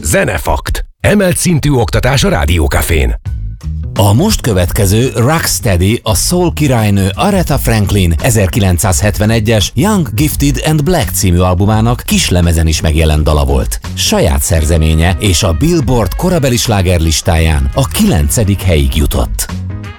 Zenefakt. Emelt szintű oktatás a Rádiókafén. A most következő Rocksteady a soul királynő Aretha Franklin 1971-es Young, Gifted and Black című albumának kislemezen is megjelent dala volt. Saját szerzeménye és a Billboard korabeli slágerlistáján a 9. helyig jutott.